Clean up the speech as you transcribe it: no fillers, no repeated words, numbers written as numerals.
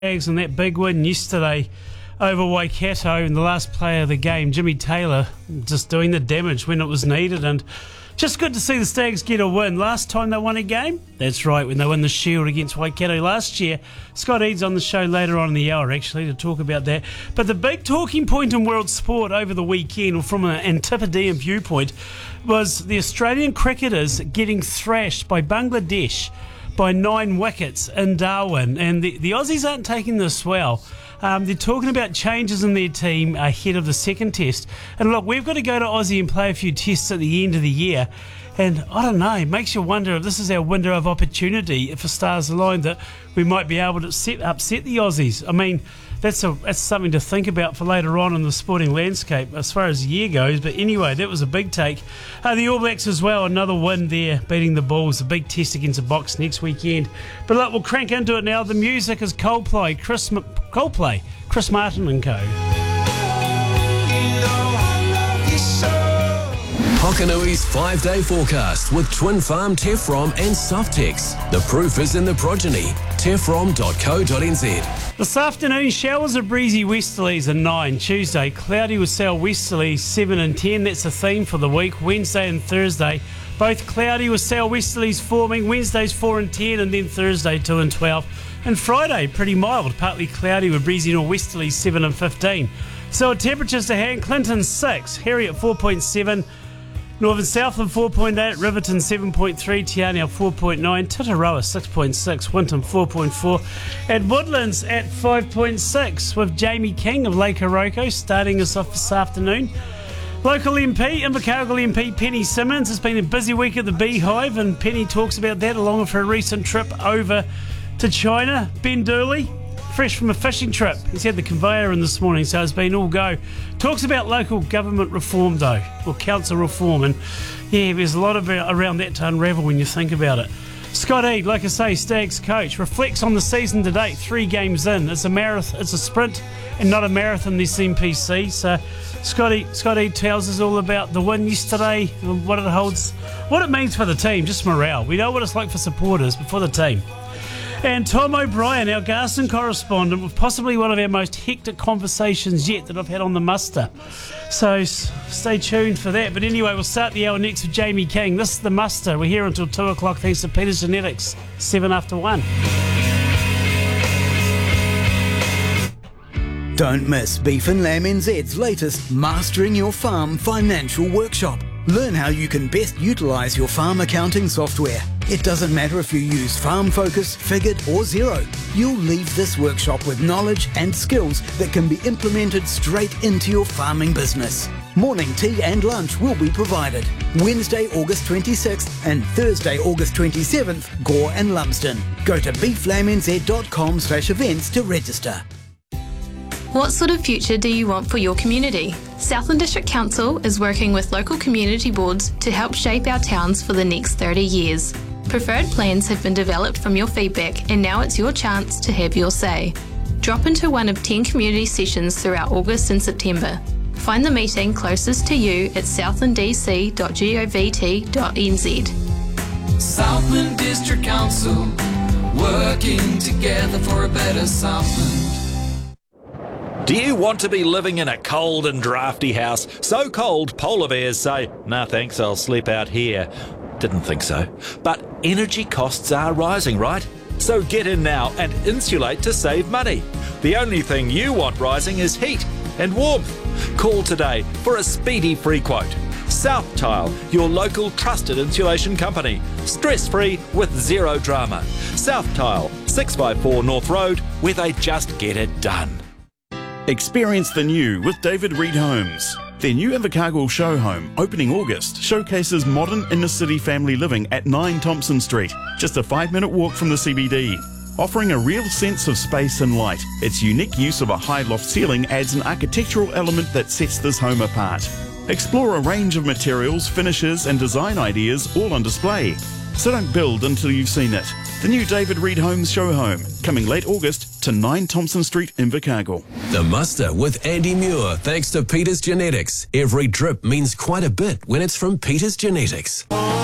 Stags and that big win yesterday over Waikato, and the last player of the game, Jimmy Taylor, just doing the damage when it was needed, and just good to see the Stags get a win. Last time they won a game, that's right, when they won the Shield against Waikato last year. Scott Eads on the show later on in the hour, actually, to talk about that. But the big talking point in world sport over the weekend, or from an Antipodean viewpoint, was the Australian cricketers getting thrashed by Bangladesh by 9 wickets in Darwin. And the Aussies aren't taking this well. They're talking about changes in their team ahead of the second test. And look, we've got to go to Aussie and play a few tests at the end of the year. And I don't know, it makes you wonder if this is our window of opportunity, if the stars align, that we might be able to upset the Aussies. I mean, that's something to think about for later on in the sporting landscape as far as the year goes. But anyway, that was a big take. The All Blacks as well, another win there, beating the Bulls. A big test against the Box next weekend. But look, we'll crank into it now. The music is Coldplay, Chris Martin and co. Hokanui's 5-day forecast with Twin Farm Tefrom and Softex. The proof is in the progeny. Tefrom.co.nz. This afternoon, showers of breezy westerlies at 9. Tuesday, cloudy with southwesterlies 7 and 10. That's the theme for the week. Wednesday and Thursday, both cloudy with southwesterlies forming. Wednesday's 4 and 10, and then Thursday 2 and 12. And Friday, pretty mild, partly cloudy with breezy northwesterlies 7 and 15. So temperatures to hand: Clinton 6, Harriet 4.7. Northern Southland 4.8, Riverton 7.3, Te Anau 4.9, Titaroa 6.6, Winton 4.4, and Woodlands at 5.6, with Jamie King of Lake Oroko starting us off this afternoon. Local MP, Invercargill MP Penny Simmons. It's been a busy week at the Beehive, and Penny talks about that along with her recent trip over to China. Ben Dooley, fresh from a fishing trip. He's had the conveyor in this morning, so it's been all go. Talks about local government reform, though, or council reform, and yeah, there's a lot of around that to unravel when you think about it. Scott Eade, like I say, Stags coach, reflects on the season to date, 3 games in. It's a marathon, it's a sprint, and not a marathon, this NPC. So Scott Eade tells us all about the win yesterday, what it holds, what it means for the team, just morale. We know what it's like for supporters, but for the team. And Tom O'Brien, our Garston correspondent, with possibly one of our most hectic conversations yet that I've had on the muster. So stay tuned for that. But anyway, we'll start the hour next with Jamie King. This is the muster. We're here until 2 o'clock thanks to Peters Genetics, 7 after 1. Don't miss Beef and Lamb NZ's latest Mastering Your Farm financial workshop. Learn how you can best utilise your farm accounting software. It doesn't matter if you use Farm Focus, Figured or Xero. You'll leave this workshop with knowledge and skills that can be implemented straight into your farming business. Morning tea and lunch will be provided. Wednesday, August 26th and Thursday, August 27th, Gore and Lumsden. Go to beeflambnz.com/events to register. What sort of future do you want for your community? Southland District Council is working with local community boards to help shape our towns for the next 30 years. Preferred plans have been developed from your feedback, and now it's your chance to have your say. Drop into one of 10 community sessions throughout August and September. Find the meeting closest to you at southlanddc.govt.nz. Southland District Council, working together for a better Southland. Do you want to be living in a cold and drafty house? So cold, polar bears say, "Nah, thanks, I'll sleep out here." Didn't think so. But energy costs are rising, right? So get in now and insulate to save money. The only thing you want rising is heat and warmth. Call today for a speedy free quote. South Tile, your local trusted insulation company. Stress-free with zero drama. South Tile, 654 North Road, where they just get it done. Experience the new with David Reed Homes. Their new Invercargill show home, opening August, showcases modern inner-city family living at 9 Thompson Street, just a 5-minute walk from the CBD. Offering a real sense of space and light, its unique use of a high loft ceiling adds an architectural element that sets this home apart. Explore a range of materials, finishes and design ideas all on display. So don't build until you've seen it. The new David Reed Homes show home, coming late August to 9 Thompson Street, Invercargill. The Muster with Andy Muir, thanks to Peters Genetics. Every drip means quite a bit when it's from Peters Genetics.